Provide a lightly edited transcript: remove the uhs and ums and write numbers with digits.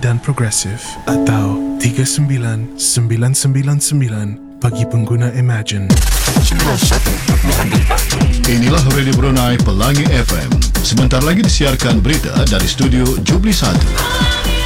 dan progresif, atau 39999 bagi pengguna Imagine. Inilah Radio Brunei Pelangi FM. Sebentar lagi disiarkan berita dari studio Jubli 1.